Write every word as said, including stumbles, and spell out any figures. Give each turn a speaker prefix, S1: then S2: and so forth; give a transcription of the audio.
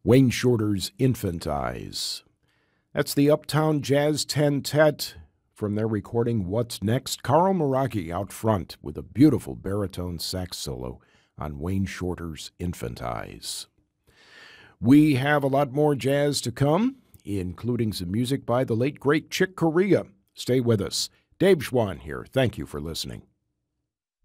S1: Wayne Shorter's Infant Eyes. That's the Uptown Jazz Tentet from their recording What's Next. Carl Meraki out front with a beautiful baritone sax solo on Wayne Shorter's Infant Eyes. We have a lot more jazz to come, including some music by the late, great Chick Corea. Stay with us. Dave Schwann here. Thank you for listening.